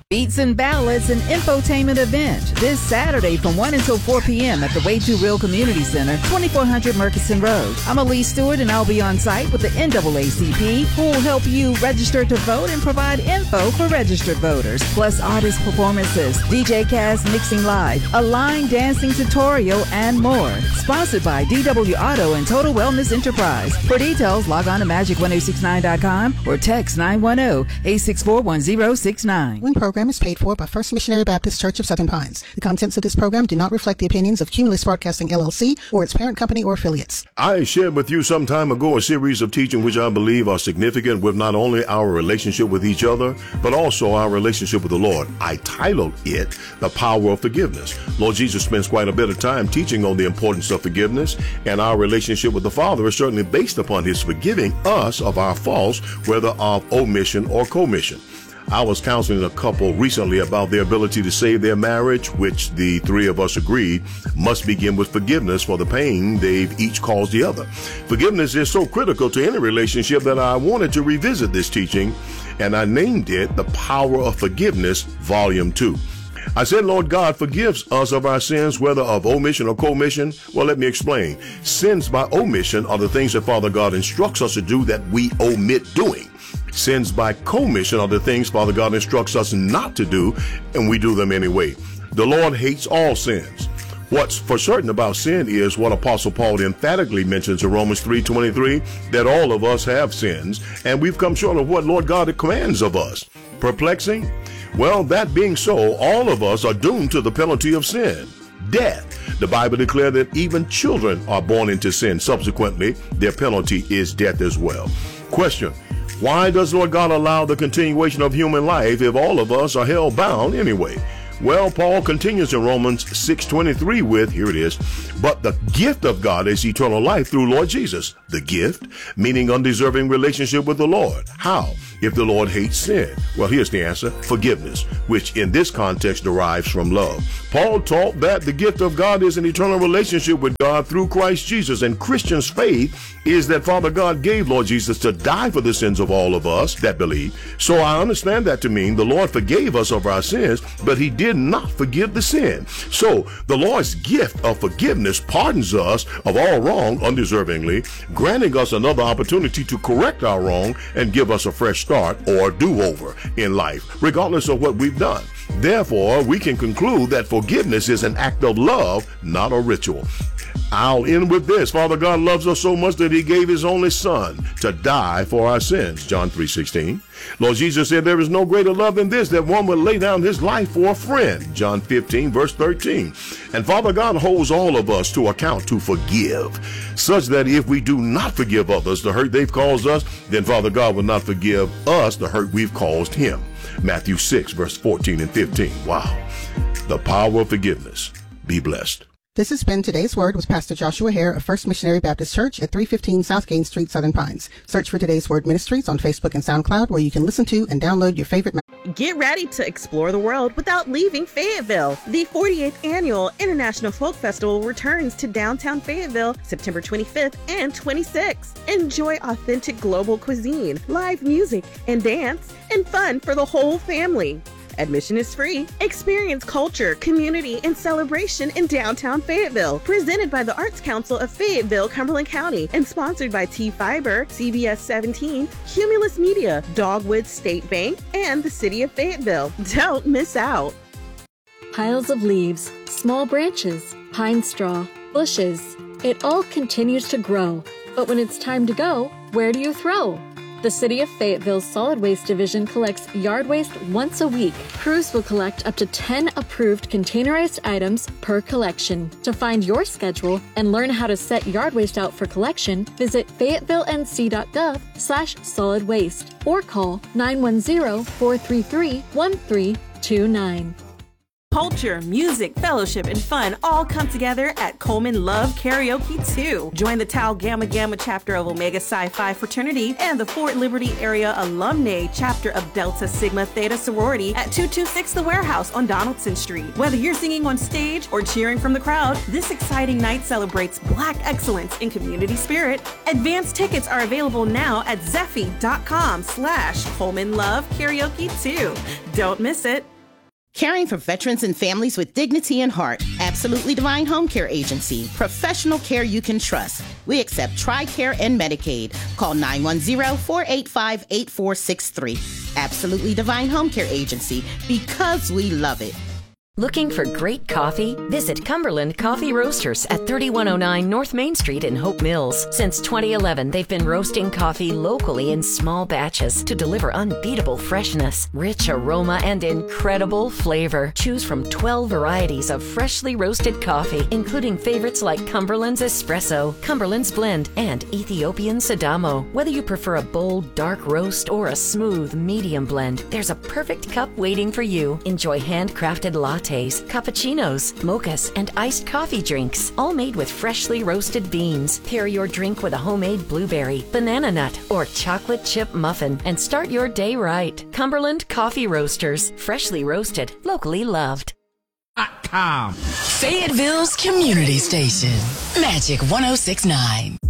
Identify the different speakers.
Speaker 1: Beats and Ballads, an infotainment event this Saturday from 1 until 4 p.m. at the Way Too Real Community Center, 2400 Murchison Road. I'm Elise Stewart, and I'll be on site with the NAACP, who will help you register to vote and provide info for registered voters, plus artist performances, DJ Kaz mixing live, a line dancing tutorial, and more. Sponsored by DW Auto and Total Wellness Enterprise. For details, log on to magic1069.com or text 910-864-1069.
Speaker 2: One program is paid for by First Missionary Baptist Church of Southern Pines. The contents of this program do not reflect the opinions of Cumulus Broadcasting LLC or its parent company or affiliates.
Speaker 3: I shared with you some time ago a series of teaching which I believe are significant with not only our relationship with each other, but also our relationship with the Lord. I titled it The Power of Forgiveness. Lord Jesus spends quite a bit of time teaching on the importance of forgiveness, and our relationship with the Father is certainly based upon His forgiving us of our faults, whether of omission or commission. I was counseling a couple recently about their ability to save their marriage, which the three of us agreed must begin with forgiveness for the pain they've each caused the other. Forgiveness is so critical to any relationship that I wanted to revisit this teaching, and I named it The Power of Forgiveness, Volume 2. I said, Lord God forgives us of our sins, whether of omission or commission. Well, let me explain. Sins by omission are the things that Father God instructs us to do that we omit doing. Sins by commission are the things Father God instructs us not to do, and we do them anyway. The Lord hates all sins. What's for certain about sin is what Apostle Paul emphatically mentions in Romans 3:23, that all of us have sins, and we've come short of what Lord God commands of us. Perplexing? Well, that being so, all of us are doomed to the penalty of sin, death. The Bible declares that even children are born into sin. Subsequently, their penalty is death as well. Question: why does Lord God allow the continuation of human life if all of us are hell-bound anyway? Well, Paul continues in Romans 6:23 with, here it is, but the gift of God is eternal life through Lord Jesus. The gift, meaning undeserving relationship with the Lord. How? If the Lord hates sin? Well, here's the answer: forgiveness, which in this context derives from love. Paul taught that the gift of God is an eternal relationship with God through Christ Jesus, and Christians' faith is that Father God gave Lord Jesus to die for the sins of all of us that believe. So I understand that to mean the Lord forgave us of our sins, but He did not forgive the sin. So the Lord's gift of forgiveness pardons us of all wrong undeservingly, granting us another opportunity to correct our wrong and give us a fresh start or do-over in life, regardless of what we've done. Therefore, we can conclude that forgiveness is an act of love, not a ritual. I'll end with this. Father God loves us so much that He gave His only Son to die for our sins. John 3:16. Lord Jesus said there is no greater love than this, that one would lay down his life for a friend. John 15, verse 13. And Father God holds all of us to account to forgive, such that if we do not forgive others the hurt they've caused us, then Father God will not forgive us the hurt we've caused Him. Matthew 6, verse 14 and 15. Wow. The power of forgiveness. Be blessed.
Speaker 2: This has been Today's Word with Pastor Joshua Hare of First Missionary Baptist Church at 315 South Gaines Street, Southern Pines. Search for Today's Word Ministries on Facebook and SoundCloud, where you can listen to and download your favorite.
Speaker 4: Get ready to explore the world without leaving Fayetteville. The 48th Annual International Folk Festival returns to downtown Fayetteville September 25th and 26th. Enjoy authentic global cuisine, live music and dance, and fun for the whole family. Admission is free. Experience culture, community, and celebration in downtown Fayetteville. Presented by the Arts Council of Fayetteville, Cumberland County, and sponsored by T-Fiber, CBS 17, Cumulus Media, Dogwood State Bank, and the City of Fayetteville. Don't miss out.
Speaker 5: Piles of leaves, small branches, pine straw, bushes. It all continues to grow. But when it's time to go, where do you throw? The City of Fayetteville's Solid Waste Division collects yard waste once a week. Crews will collect up to 10 approved containerized items per collection. To find your schedule and learn how to set yard waste out for collection, visit fayettevillenc.gov/solid waste or call 910-433-1329.
Speaker 4: Culture, music, fellowship, and fun all come together at Coleman Love Karaoke 2. Join the Tau Gamma Gamma chapter of Omega Psi Phi Fraternity and the Fort Liberty Area Alumni chapter of Delta Sigma Theta Sorority at 226 The Warehouse on Donaldson Street. Whether you're singing on stage or cheering from the crowd, this exciting night celebrates Black excellence in community spirit. Advance tickets are available now at zeffy.com/Coleman Love Karaoke 2. Don't miss it.
Speaker 6: Caring for veterans and families with dignity and heart. Absolutely Divine Home Care Agency. Professional care you can trust. We accept TRICARE and Medicaid. Call 910-485-8463. Absolutely Divine Home Care Agency, because we love it.
Speaker 7: Looking for great coffee? Visit Cumberland Coffee Roasters at 3109 North Main Street in Hope Mills. Since 2011, they've been roasting coffee locally in small batches to deliver unbeatable freshness, rich aroma, and incredible flavor. Choose from 12 varieties of freshly roasted coffee, including favorites like Cumberland's Espresso, Cumberland's Blend, and Ethiopian Sidamo. Whether you prefer a bold, dark roast or a smooth, medium blend, there's a perfect cup waiting for you. Enjoy handcrafted lattes, cappuccinos, mochas, and iced coffee drinks, all made with freshly roasted beans. Pair your drink with a homemade blueberry, banana nut, or chocolate chip muffin and start your day right. Cumberland Coffee Roasters, freshly roasted, locally loved.
Speaker 8: Fayetteville's community station, Magic 106.9.